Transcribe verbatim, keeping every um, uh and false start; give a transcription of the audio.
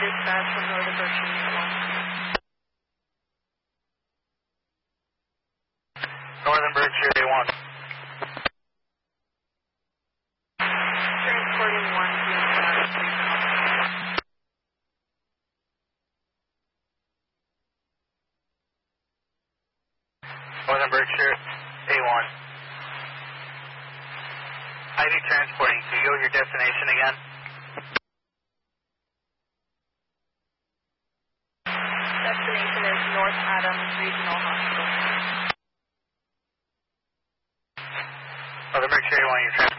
dispatch from Northern Berkshire Unit one. Northern Berkshire A one. Transporting one to dispatch, please. Northern Berkshire A one. I D transporting to you, your destination again? Destination is North Adams Regional Hospital. Northern Berkshire A one, you're